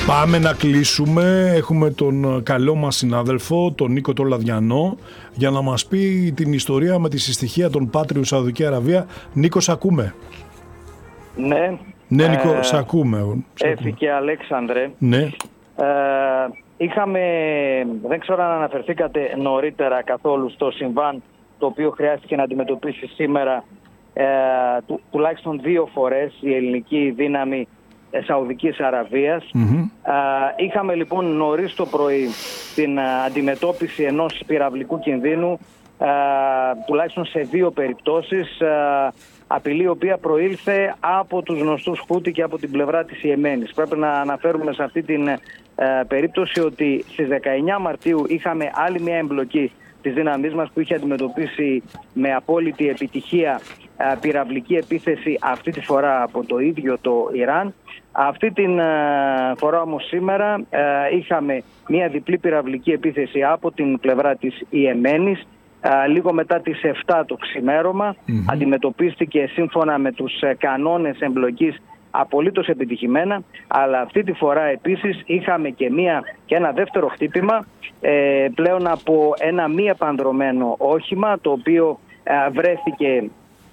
Πάμε να κλείσουμε. Έχουμε τον καλό μας συνάδελφο, τον Νίκο τον Λαδιανό, για να μας πει την ιστορία με τη συστοιχία των Πάτριου Σαουδική Αραβία. Νίκο, σ' ακούμε. Ναι. Ναι, Νίκο, σ' ακούμε. Έφη και Αλέξανδρε. Ναι. Είχαμε, δεν ξέρω αν αναφερθήκατε νωρίτερα καθόλου στο συμβάν το οποίο χρειάστηκε να αντιμετωπίσει σήμερα τουλάχιστον 2 φορές η ελληνική δύναμη Σαουδικής Αραβίας. Είχαμε λοιπόν νωρίς το πρωί την αντιμετώπιση ενός πυραυλικού κινδύνου, τουλάχιστον σε 2 περιπτώσεις, απειλή η οποία προήλθε από τους γνωστούς Χούτι και από την πλευρά της Ιεμένης. Πρέπει να αναφέρουμε σε αυτή την περίπτωση ότι στις 19 Μαρτίου είχαμε άλλη μια εμπλοκή της δύναμής μας που είχε αντιμετωπίσει με απόλυτη επιτυχία πυραυλική επίθεση, αυτή τη φορά από το ίδιο το Ιράν. Αυτή την φορά όμως σήμερα είχαμε μια διπλή πυραυλική επίθεση από την πλευρά της Ιεμένης. Λίγο μετά τις 7 το ξημέρωμα αντιμετωπίστηκε σύμφωνα με τους κανόνες εμπλοκής απολύτως επιτυχημένα, αλλά αυτή τη φορά επίσης είχαμε και ένα δεύτερο χτύπημα πλέον από ένα μη επανδρωμένο όχημα, το οποίο βρέθηκε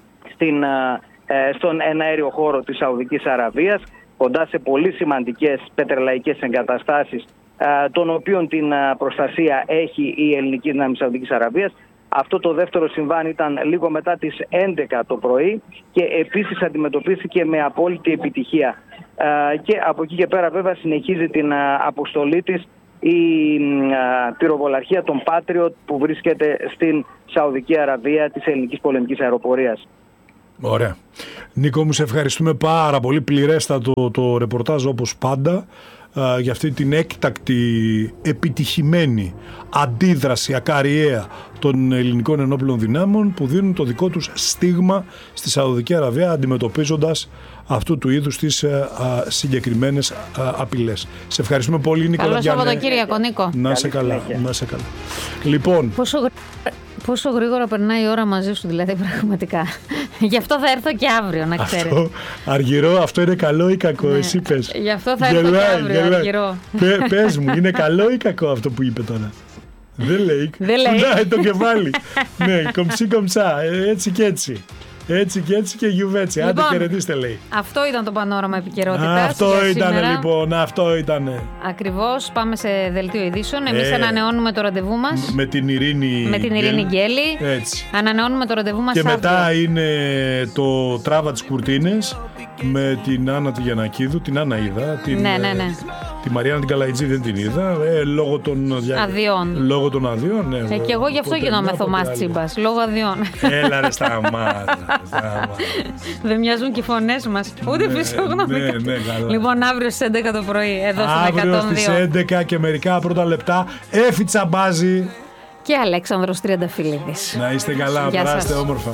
στον εναέριο χώρο της Σαουδικής Αραβίας, κοντά σε πολύ σημαντικές πετρελαϊκές εγκαταστάσεις, των οποίων την προστασία έχει η ελληνική δύναμη της Σαουδικής Αραβίας. Αυτό το δεύτερο συμβάν ήταν λίγο μετά τις 11 το πρωί και επίσης αντιμετωπίστηκε με απόλυτη επιτυχία. Και από εκεί και πέρα βέβαια συνεχίζει την αποστολή της η πυροβολαρχία των Patriot που βρίσκεται στην Σαουδική Αραβία της ελληνικής πολεμικής αεροπορίας. Ωραία. Νίκο μου, σε ευχαριστούμε πάρα πολύ. Πληρέστατο το ρεπορτάζ όπως πάντα, για αυτή την έκτακτη, επιτυχημένη αντίδραση ακαριαία των ελληνικών ενόπλων δυνάμων που δίνουν το δικό τους στίγμα στη Σαουδική Αραβία, αντιμετωπίζοντας αυτού του είδους τις συγκεκριμένες απειλές. Σε ευχαριστούμε πολύ, Νίκο. Καλό Σαββατοκύριακο, Νίκο. Να σε καλά. Λοιπόν, πόσο γρήγορα περνάει η ώρα μαζί σου, δηλαδή, πραγματικά. Γι' αυτό θα έρθω και αύριο, να ξέρετε. Αργυρό, αυτό είναι καλό ή κακό? Ναι. Εσύ πες. Γι' αυτό θα έρθω και αύριο, Αργυρό. Πες μου, είναι καλό ή κακό αυτό που είπε τώρα? Δεν λέει. Κουνάει το κεφάλι. Ναι, κομψή κομψά, έτσι και έτσι. Έτσι και έτσι και γιουβέτσι. Άντε, χαιρετίστε, λέει. Αυτό ήταν το πανόραμα επικαιρότητας. Αυτό ήταν λοιπόν, αυτό ήταν. Ακριβώς, πάμε σε δελτίο ειδήσεων. Εμείς ανανεώνουμε το ραντεβού μας. Με την Ειρήνη Γκέλη. Έτσι. Ανανεώνουμε το ραντεβού μας. Και αύριο. μετά είναι το Τράβα της Κουρτίνες με την Άννα τη Γιαννακίδου. Την Άννα είδα. Ναι. Τη Μαριάννα την Καλαϊτζή δεν την είδα. Λόγω των αδειών. Λόγω των αδειών, ναι. Και εγώ γι' αυτό γίνομαι Θωμάς Τσίμπας. Λόγω αδειών. Έλα ρε, σταμάτα. Δεν μοιάζουν και οι φωνές μας. Ούτε φυσιογνωμικά. Λοιπόν, αύριο στις 11 το πρωί, εδώ στην 102. Αύριο στις 11 και μερικά πρώτα λεπτά, Έφη Τσαμπάζη και Αλέξανδρος Τριανταφυλλίδης. Να είστε καλά, περάστε όμορφα.